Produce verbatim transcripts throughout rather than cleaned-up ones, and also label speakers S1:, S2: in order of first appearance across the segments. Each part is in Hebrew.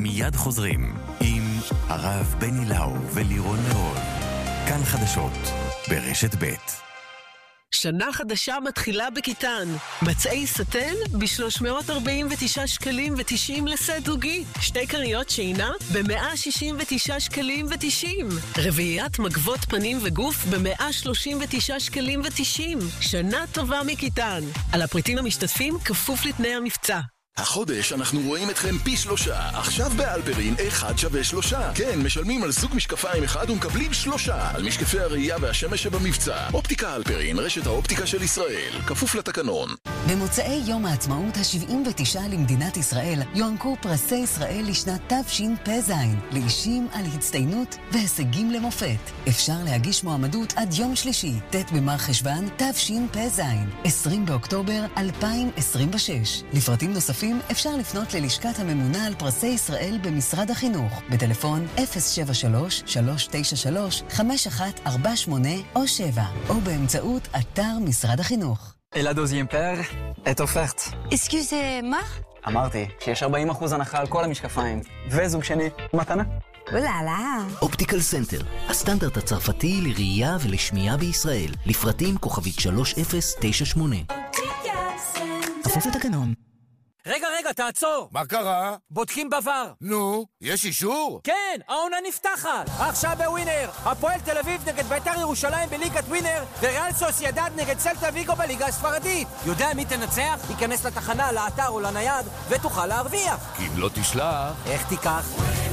S1: מיד חוזרים עם הרב בני לאו ולירון נאור. כאן חדשות ברשת ב'.
S2: שנה חדשה מתחילה בכיתן. מצעי סטן ב-שלוש מאות ארבעים ותשעה שקלים ותשעים לסט זוגי. שתי קריות שינה ב-מאה שישים ותשעה שקלים ותשעים. רביעיית מגבות פנים וגוף ב-מאה שלושים ותשעה שקלים ותשעים. שנה טובה מכיתן. על הפריטים המשתתפים כפוף לתנאי המבצע.
S3: החודש אנחנו רואים אתכם פי שלושה. עכשיו באלפרין אחד שווה שלושה. כן, משלמים על סוג משקפיים אחד ומקבלים שלושה. על משקפי הראייה והשמש שבמבצע. אופטיקה אלפרין, רשת האופטיקה של ישראל. כפוף לתקנון.
S4: במוצאי יום העצמאות ה-שבעים ותשע למדינת ישראל יוענקו פרסי ישראל לשנת תשפ"ז לאישים על הצטיינות והישגים למופת. אפשר להגיש מועמדות עד יום שלישי, ט' במר חשוון תשפ"ז, עשרים באוקטובר אלפיים עשרים ושש. לפרטים נוספים אפשר לפנות ללשכת הממונה על פרסי ישראל במשרד החינוך בטלפון אפס שבע שלוש שלוש תשע שלוש חמש אחת ארבע שמונה או שבע או באמצעות אתר משרד החינוך.
S5: Et la deuxième paire est offerte.
S6: Excusez-moi?
S5: אמרתי שיש ארבעים אחוז הנחה על כל המשקפיים. וזוג שני, מתנה.
S6: אוללה.
S7: אופטיקל סנטר, הסטנדרט הצרפתי לראייה ולשמיעה בישראל. לפרטים כוכבית שלוש אפס תשע שמונה. כפוף לתקנון.
S8: רגע, רגע, תעצור.
S9: מה קרה?
S8: בודקים בבר.
S9: נו, יש אישור?
S8: כן, העונה נפתחת. עכשיו בווינר. הפועל תל אביב נגד בית"ר ירושלים בליגת ווינר, וריאל סוסיידד נגד סלטה ויגו בליגה הספרדית. יודע מי תנצח? ייכנס לתחנה, לאתר או לנייד, ותוכל להרוויח.
S9: כי אם לא תשלח...
S8: איך תיקח?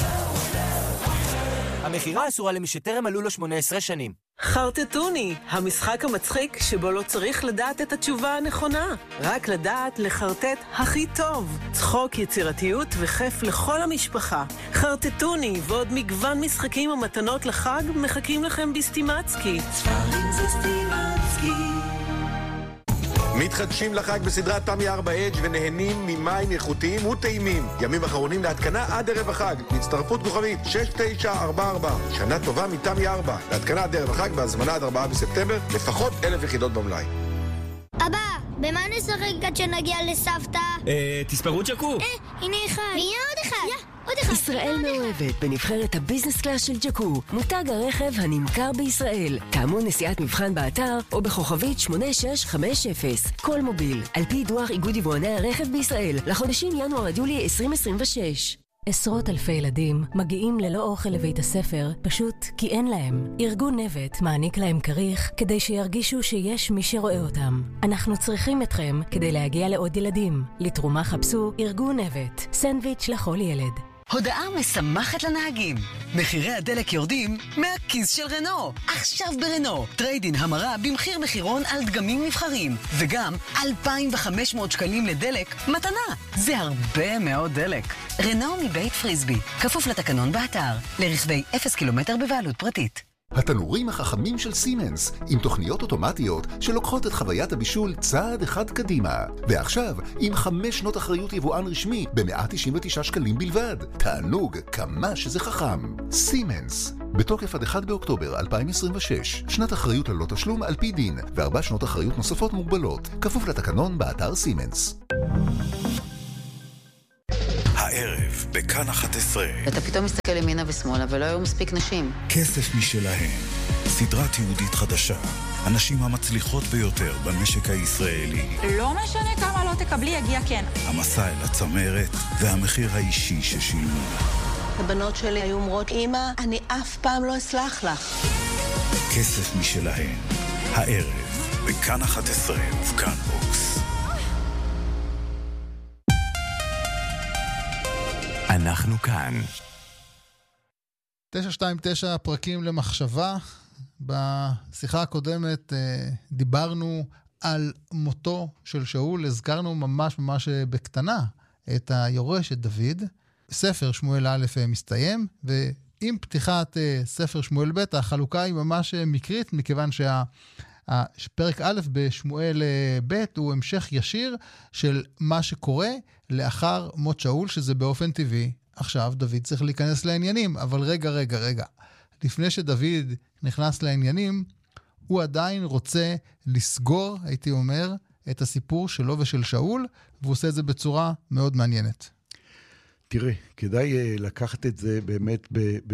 S8: המחירה אסורה למי שטרם מלאו לו שמונה עשרה שנים.
S2: חרטטוני, המשחק המצחיק שבו לא צריך לדעת את התשובה הנכונה, רק לדעת לחרטט הכי טוב. צחוק, יצירתיות וכיף לכל המשפחה. חרטטוני ועוד מגוון משחקים ומתנות לחג מחכים לכם בסטימצקי. ספרים זה סטימצקי.
S10: מתחדשים לחג בסדרת תמי ארבע אדג' ונהנים ממים איכותיים וטעימים. ימים אחרונים להתקנה עד ערב החג. הצטרפות כוכבית שש תשע ארבע ארבע. שנה טובה מתמי ארבע. להתקנה עד ערב החג בהזמנה עד ארבעה בספטמבר. לפחות אלף יחידות במלאי.
S11: אבא, במה נשחק עד שנגיע לסבתא?
S12: אה, תספרו ג'קו.
S11: אה, הנה אחד. והנה עוד אחד. יא, עוד אחד.
S13: ישראל מאוהבת בנבחרת הביזנס קלאס של ג'קו, מותג הרכב הנמכר בישראל. טעמו נסיעת מבחן באתר או בכוכבית שמונה שש חמש אפס. כל מוביל, על פי דוח איגוד יבואני הרכב בישראל, לחודשים ינואר עד יולי עשרים עשרים ושש. עשרות אלפי ילדים מגיעים ללא אוכל לבית הספר פשוט כי אין להם. ארגון נבט מעניק להם כריך כדי שירגישו שיש מי שרואה אותם. אנחנו צריכים אתכם כדי להגיע לעוד ילדים. לתרומה חפשו ארגון נבט. סנדוויץ' לכל ילד.
S4: הודעה משמחת לנהגים. מחירי הדלק יורדים מהכיס של רנו. עכשיו ברנו. טריידין המרה במחיר מחירון על דגמים נבחרים. וגם אלפיים וחמש מאות שקלים לדלק מתנה. זה הרבה מאוד דלק. רנו מבית פריסבי. כפוף לתקנון באתר. לרכבי אפס קילומטר בבעלות פרטית.
S14: התנורים החכמים של סימנס, עם תוכניות אוטומטיות שלוקחות את חוויית הבישול צעד אחד קדימה. ועכשיו, עם חמש שנות אחריות יבואן רשמי ב-מאה תשעים ותשעה שקלים בלבד. תענוג, כמה שזה חכם. סימנס, בתוקף עד אחד באוקטובר אלפיים עשרים ושש. שנת אחריות ללא תשלום על פי דין, וארבע שנות אחריות נוספות מוגבלות. כפוף לתקנון באתר סימנס.
S1: הערב בכאן אחת עשרה.
S15: אתה פתאום מסתכל ימינה ושמאלה ולא היו מספיק נשים.
S1: כסף משלהם. סדרה תיעודית חדשה. הנשים המצליחות ביותר במשק הישראלי.
S16: לא משנה כמה לא תקבלי, יגיע כן.
S1: המסע אל הצמרת והמחיר האישי ששילמו.
S17: הבנות שלי היו אומרות, אמא, אני אף פעם לא אסלח לך.
S1: כסף משלהם. הערב בכאן אחת עשרה ובכאן בוקס. אנחנו כאן.
S18: תשע שתיים תשע פרקים למחשבה. בשיחה הקודמת דיברנו על מותו של שאול, הזכרנו ממש ממש בקטנה את היורש, את דוד. ספר שמואל א' מסתיים, ועם פתיחת ספר שמואל ב' החלוקה היא ממש מקרית, מכיוון שה... פרק א' בשמואל ב' הוא המשך ישיר של מה שקורה לאחר מות שאול, שזה באופן טבעי. עכשיו דוד צריך להיכנס לעניינים, אבל רגע, רגע, רגע. לפני שדוד נכנס לעניינים, הוא עדיין רוצה לסגור, הייתי אומר, את הסיפור שלו ושל שאול, והוא עושה את זה בצורה מאוד מעניינת.
S12: תראה, כדאי לקחת את זה באמת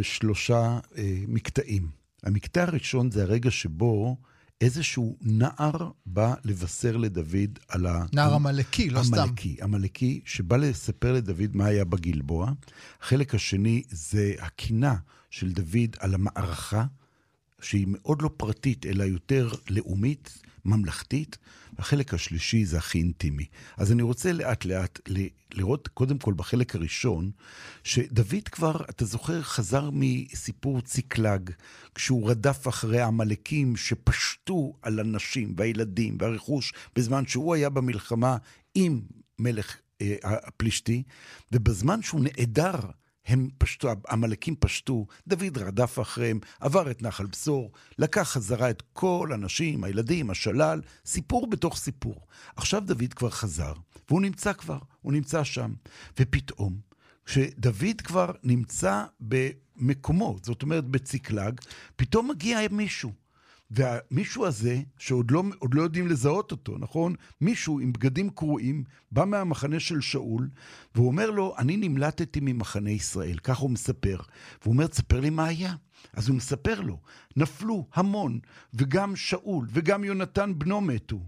S12: בשלושה מקטעים. המקטע הראשון זה הרגע שבו איזשהו נער בא לבשר לדוד על ה...
S18: נער המלאקי, לא סתם.
S12: המלאקי, המלאקי, שבא לספר לדוד מה היה בגלבוע. החלק השני זה הקינה של דוד על המערכה, שהיא מאוד לא פרטית, אלא יותר לאומית, ממלכתית. החלק השלישי זה הכי אינטימי. אז אני רוצה לאט לאט לראות קודם כל בחלק הראשון, שדוד כבר, אתה זוכר, חזר מסיפור ציקלג, כשהוא רדף אחרי המלאקים שפשטו על הנשים והילדים והרכוש, בזמן שהוא היה במלחמה עם מלך אה, הפלישתי, ובזמן שהוא נעדר, הם פשטו, המלאקים פשטו, דוד רדף אחריהם, עבר את נחל בשור, לקח חזרה את כל הנשים, הילדים, השלל, סיפור בתוך סיפור. עכשיו דוד כבר חזר, והוא נמצא כבר, הוא נמצא שם. ופתאום, כשדוד כבר נמצא במקומו, זאת אומרת בציקלג, פתאום מגיע מישהו. והמישהו הזה, שעוד לא, עוד לא יודעים לזהות אותו, נכון? מישהו עם בגדים קרועים, בא מהמחנה של שאול, והוא אומר לו, אני נמלטתי ממחנה ישראל, כך הוא מספר. והוא אומר, תספר לי מה היה. אז הוא מספר לו, נפלו המון, וגם שאול, וגם יונתן בנו מתו.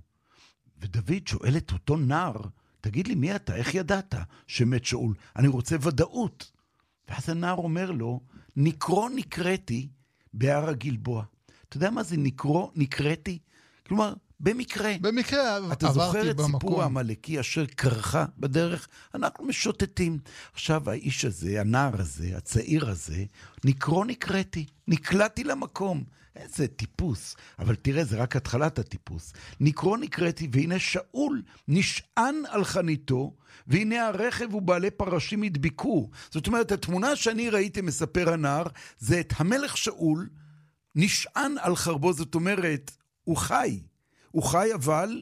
S12: ודוד שואל את אותו נער, תגיד לי מי אתה, איך ידעת שמת שאול? אני רוצה ודאות. ואז הנער אומר לו, נקרו נקראתי בהר הגלבוע. אתה יודע מה זה נקרו, נקראתי? כלומר, במקרה.
S18: במקרה עברתי במקום.
S12: אתה זוכר את סיפור המלאקי אשר קרחה בדרך? אנחנו משוטטים. עכשיו האיש הזה, הנער הזה, הצעיר הזה, נקרו נקראתי, נקלעתי למקום. איזה טיפוס. אבל תראה, זה רק התחלת הטיפוס. נקרו נקראתי, והנה שאול נשען על חניתו, והנה הרכב ובעלי פרשים הדביקו. זאת אומרת, התמונה שאני ראיתי מספר הנער, זה את המלך שאול, נשען על חרבו, זאת אומרת, הוא חי. הוא חי אבל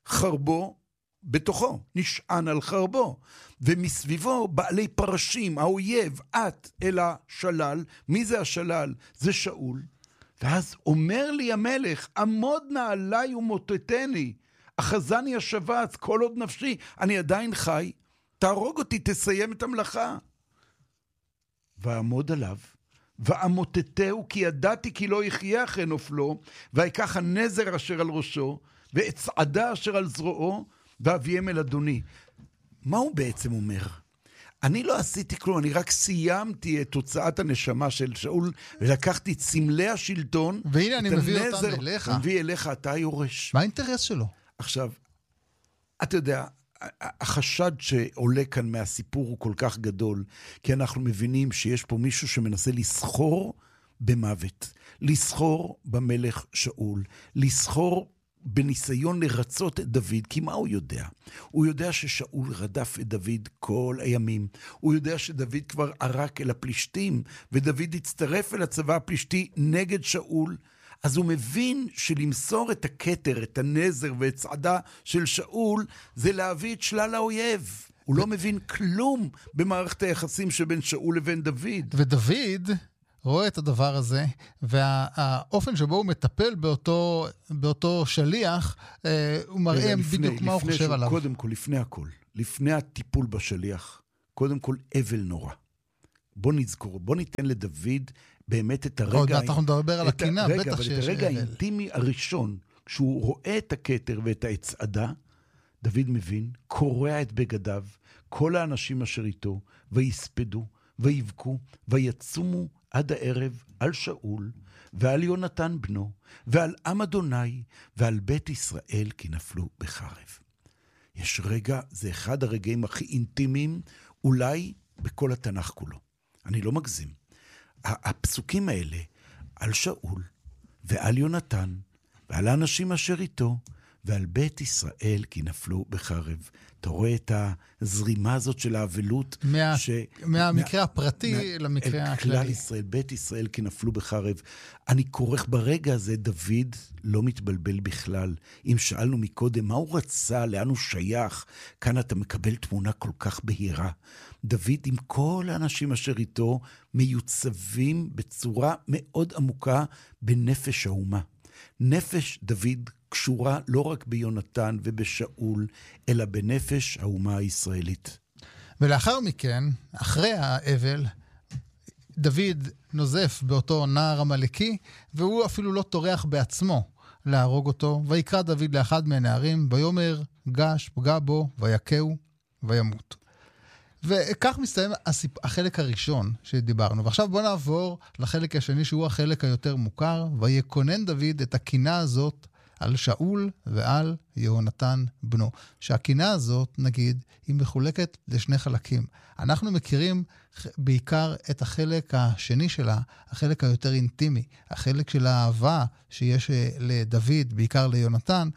S12: חרבו בתוכו, נשען על חרבו. ומסביבו בעלי פרשים, האויב, את אל השלל. מי זה השלל? זה שאול. ואז אומר לי המלך, עמוד נא עליי ומוטטני, אחזני השבץ, כל עוד נפשי, אני עדיין חי, תהרוג אותי, תסיים את המלאכה. ועמוד עליו, ועמותתהו, כי ידעתי כי לא יחיה אחרי נופלו, ויקח הנזר אשר על ראשו, ואצעדה אשר על זרועו, ואביהם אל אדוני. מה הוא בעצם אומר? אני לא עשיתי כלום, אני רק סיימתי את תוצאת הנשמה של שאול, ולקחתי את סמלי השלטון,
S18: והנה אני מביא אותם אליך.
S12: מביא אליך, אתה היורש.
S18: מה האינטרס שלו?
S12: עכשיו, אתה יודע, החשד שעולה כאן מהסיפור הוא כל כך גדול, כי אנחנו מבינים שיש פה מישהו שמנסה לסחור במוות, לסחור במלך שאול, לסחור בניסיון לרצות את דוד, כי מה הוא יודע? הוא יודע ששאול רדף את דוד כל הימים, הוא יודע שדוד כבר ערק אל הפלישתים, ודוד הצטרף אל הצבא הפלישתי נגד שאול, אז הוא מבין שלמסור את הכתר, את הנזר ואת צעדה של שאול, זה להביא את שלל האויב. הוא לא מבין כלום במערכת היחסים שבין שאול לבין דוד.
S18: ודוד רואה את הדבר הזה, והאופן שבו הוא מטפל באותו, באותו שליח, הוא מראה לפני, בדיוק מה הוא חושב שהוא, עליו.
S12: קודם כל, לפני הכל, לפני הטיפול בשליח, קודם כל אבל נורא. בוא נזכור, בוא ניתן לדוד באמת את הרגע...
S18: עוד מעט אנחנו נדבר על הקינה,
S12: רגע,
S18: בטח שיש...
S12: את הרגע האינטימי הראשון, כשהוא רואה את הכתר ואת ההצעדה, דוד מבין, קורע את בגדיו, כל האנשים אשר איתו, ויספדו, ויבכו, ויצומו עד הערב על שאול, ועל יונתן בנו, ועל עם אדוני, ועל בית ישראל, כי נפלו בחרב. יש רגע, זה אחד הרגעים הכי אינטימיים, אולי בכל התנ"ך כולו. אני לא מגזים. הפסוקים האלה, על שאול, ועל יונתן, ועל האנשים אשר איתו, ועל בית ישראל, כי נפלו בחרב. אתה רואה את הזרימה הזאת של האבלות.
S18: מה,
S12: ש...
S18: מהמקרה מה, הפרטי מה, למקרה הכללי.
S12: כלל ישראל, בית ישראל, כי נפלו בחרב. אני כורך ברגע הזה, דוד לא מתבלבל בכלל. אם שאלנו מקודם, מה הוא רצה, לאן הוא שייך, כאן אתה מקבל תמונה כל כך בהירה. דוד עם כל האנשים אשר איתו, מיוצבים בצורה מאוד עמוקה בנפש האומה. נפש דוד קשורה לא רק ביונתן ובשאול, אלא בנפש האומה הישראלית.
S18: ולאחר מכן, אחרי האבל, דוד נוזף באותו נער המלכי, והוא אפילו לא טורח בעצמו להרוג אותו, ויקרא דוד לאחד מהנערים, ויאמר גש פגע בו, ויקהו, וימות. וכך מסתיים הסיפ... החלק הראשון שדיברנו. ועכשיו בוא נעבור לחלק השני, שהוא החלק היותר מוכר, ויקונן דוד את הקינה הזאת על שאול ועל יהונתן בנו. שהקינה הזאת, נגיד, היא מחולקת לשני חלקים. אנחנו מכירים בעיקר את החלק השני שלה, החלק היותר אינטימי, החלק של האהבה שיש לדוד, בעיקר ליונתן,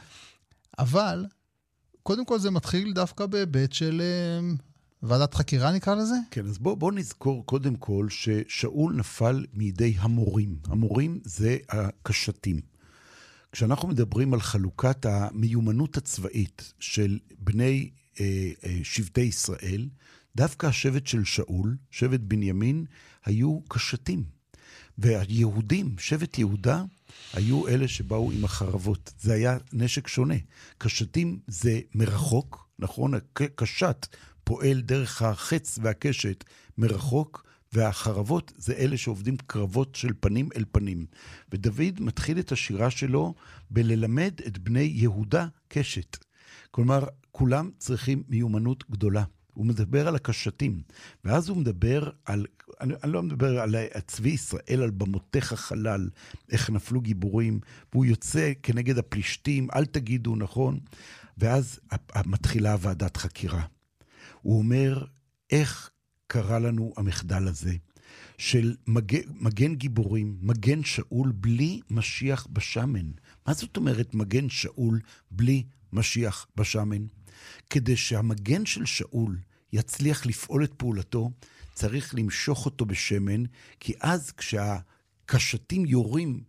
S18: אבל קודם כל זה מתחיל דווקא בהיבט של ועדת חקירה, נקרא לזה?
S12: כן, אז בוא, בוא נזכור קודם כל ששאול נפל מידי המורים. המורים זה הקשתים. כשאנחנו מדברים על חלוקת המיומנות הצבאית של בני אה, אה, שבטי ישראל, דווקא השבט של שאול, שבט בנימין, היו קשתים. והיהודים, שבט יהודה, היו אלה שבאו עם החרבות. זה היה נשק שונה. קשתים זה מרחוק, נכון? קשת פועל דרך החץ והקשת מרחוק, והחרבות זה אלה שעובדים קרבות של פנים אל פנים. ודוד מתחיל את השירה שלו בללמד את בני יהודה קשת. כלומר, כולם צריכים מיומנות גדולה. הוא מדבר על הקשתים, ואז הוא מדבר על, אני, אני לא מדבר על צבי ישראל, על במותיך חלל, איך נפלו גיבורים, והוא יוצא כנגד הפלישתים, אל תגידו, נכון? ואז מתחילה ועדת חקירה. הוא אומר, איך קרה לנו המחדל הזה, של מגן, מגן גיבורים, מגן שאול בלי משיח בשמן. מה זאת אומרת מגן שאול בלי משיח בשמן? כדי שהמגן של שאול יצליח לפעול את פעולתו, צריך למשוך אותו בשמן, כי אז כשהקשתים יורים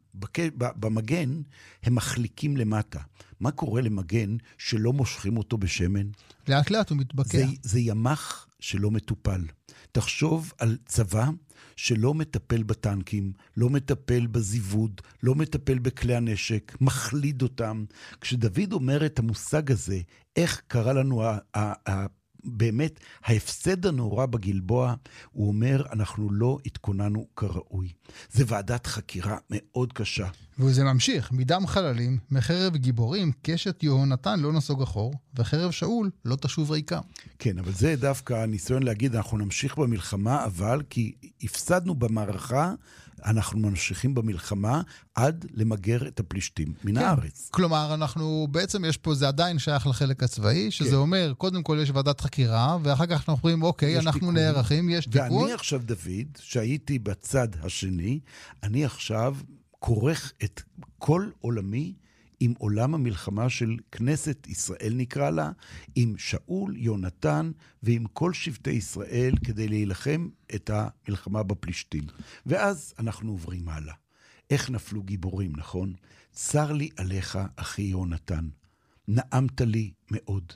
S12: במגן, הם מחליקים למטה. מה קורה למגן שלא מושכים אותו בשמן?
S18: לאט לאט הוא מתבקע.
S12: זה, זה ימח שלא מטופל. תחשוב על צבא שלא מטפל בטנקים, לא מטפל בזיווד, לא מטפל בכלי הנשק, מחליד אותם. כשדוד אומר את המושג הזה, איך קרה לנו ה- ה- ה- באמת ההפסד הנורא בגלבוע, הוא אומר, אנחנו לא התכוננו כראוי. זה ועדת חקירה מאוד קשה.
S18: וזה ממשיך, מדם חללים, מחרב גיבורים, קשת יהונתן לא נסוג אחור, וחרב שאול לא תשוב ריקה.
S12: כן, אבל זה דווקא הניסיון להגיד, אנחנו נמשיך במלחמה, אבל כי הפסדנו במערכה, אנחנו ממשיכים במלחמה עד למגר את הפלישתים מן
S18: כן.
S12: הארץ.
S18: כלומר, אנחנו בעצם יש פה, זה עדיין שייך לחלק הצבאי, שזה
S12: כן.
S18: אומר, קודם כל יש ועדת חקירה, ואחר כך אנחנו אומרים, אוקיי, אנחנו תיקון. נערכים, יש תיקון.
S12: ואני עכשיו, דוד, שהייתי בצד השני, אני עכשיו כורך את כל עולמי עם עולם המלחמה של כנסת ישראל נקרא לה, עם שאול, יונתן ועם כל שבטי ישראל כדי להילחם את המלחמה בפלישתים. ואז אנחנו עוברים הלאה. איך נפלו גיבורים, נכון? צר לי עליך, אחי יונתן. נעמת לי מאוד.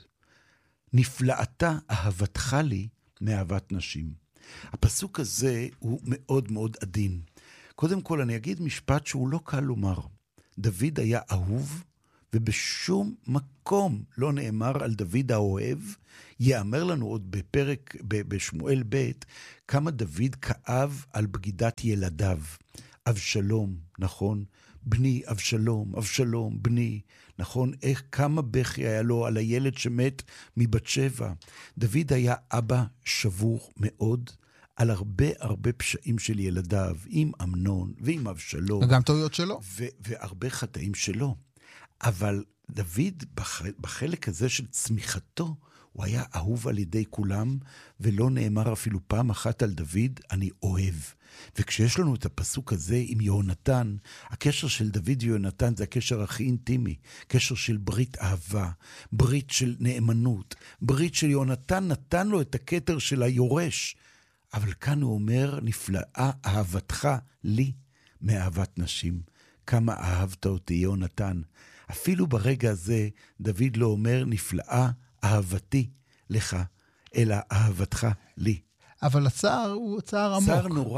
S12: נפלאתה אהבתך לי מאהבת נשים. הפסוק הזה הוא מאוד מאוד עדין. קודם כל אני אגיד משפט שהוא לא קל לומר. דוד היה אהוב, ובשום מקום לא נאמר על דוד האוהב. יאמר לנו עוד בפרק, בשמואל ב', כמה דוד כאב על בגידת ילדיו. אבשלום, נכון? בני, אבשלום, אבשלום, בני, נכון? איך, כמה בכי היה לו על הילד שמת מבת שבע. דוד היה אבא שבור מאוד, על הרבה הרבה פשעים של ילדיו, עם אמנון ועם אבשלום.
S18: וגם טעויות שלו.
S12: ו- והרבה חטאים שלו. אבל דוד, בח- בחלק הזה של צמיחתו, הוא היה אהוב על ידי כולם, ולא נאמר אפילו פעם אחת על דוד, אני אוהב. וכשיש לנו את הפסוק הזה עם יהונתן, הקשר של דוד ויהונתן זה הקשר הכי אינטימי, קשר של ברית אהבה, ברית של נאמנות, ברית של יהונתן נתן לו את הכתר של היורש, אבל כאן הוא אומר, נפלאה אהבתך לי מאהבת נשים. כמה אהבת אותי, יהונתן. אפילו ברגע הזה, דוד לא אומר, נפלאה אהבתי לך, אלא אהבתך לי.
S18: אבל הצער הוא צער עמוק.
S12: צער נורא.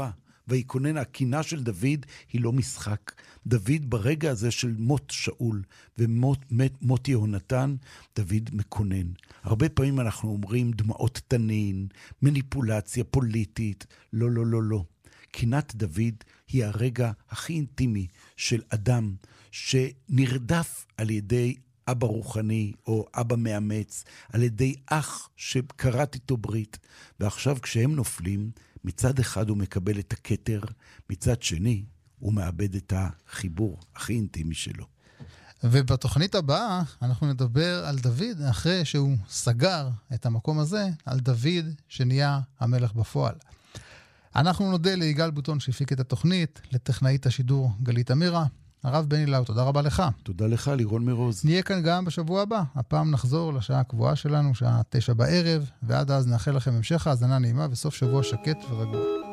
S12: ויקונן, הקינה של דוד היא לא משחק. דוד ברגע הזה של מות שאול ומות מות, מות יהונתן, דוד מקונן. הרבה פעמים אנחנו אומרים דמעות תנין, מניפולציה פוליטית. לא, לא, לא, לא. קינת דוד היא הרגע הכי אינטימי של אדם שנרדף על ידי אבא רוחני או אבא מאמץ, על ידי אח שקראת איתו ברית, ועכשיו כשהם נופלים, מצד אחד הוא מקבל את הכתר, מצד שני הוא מאבד את החיבור הכי אינטימי שלו.
S18: ובתוכנית הבאה אנחנו נדבר על דוד, אחרי שהוא סגר את המקום הזה, על דוד שנהיה המלך בפועל. אנחנו נודה ליגאל בוטון שהפיק את התוכנית, לטכנאית השידור גלית אמירה. הרב בני לאו, תודה רבה לך.
S12: תודה לך, לירון מרוז.
S18: נהיה כאן גם בשבוע הבא. הפעם נחזור לשעה הקבועה שלנו, שעה תשע בערב, ועד אז נאחל לכם המשך האזנה נעימה וסוף שבוע שקט ורגוע.